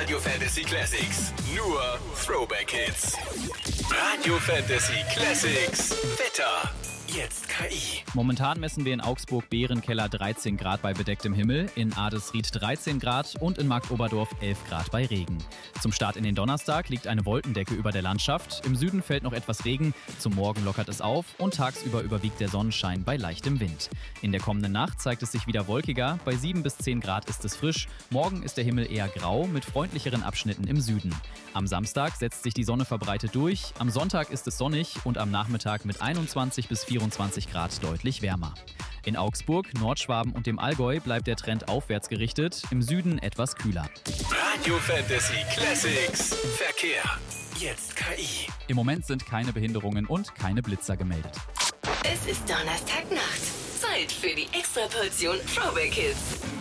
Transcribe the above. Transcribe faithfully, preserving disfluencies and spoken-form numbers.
Radio Fantasy Classics. Nur Throwback Hits. Radio Fantasy Classics. Wetter. Jetzt K I. Momentan messen wir in Augsburg-Bärenkeller dreizehn Grad bei bedecktem Himmel, in Adesried dreizehn Grad und in Marktoberdorf elf Grad bei Regen. Zum Start in den Donnerstag liegt eine Wolkendecke über der Landschaft. Im Süden fällt noch etwas Regen, zum Morgen lockert es auf und tagsüber überwiegt der Sonnenschein bei leichtem Wind. In der kommenden Nacht zeigt es sich wieder wolkiger, bei sieben bis zehn Grad ist es frisch. Morgen ist der Himmel eher grau mit freundlicheren Abschnitten im Süden. Am Samstag setzt sich die Sonne verbreitet durch, am Sonntag ist es sonnig und am Nachmittag mit einundzwanzig bis vierundzwanzig Grad deutlich wärmer. In Augsburg, Nordschwaben und dem Allgäu bleibt der Trend aufwärts gerichtet, im Süden etwas kühler. Radio Fantasy Classics. Verkehr. Jetzt K I. Im Moment sind keine Behinderungen und keine Blitzer gemeldet. Es ist Donnerstagnacht. Zeit für die Extraportion Throwback Hits.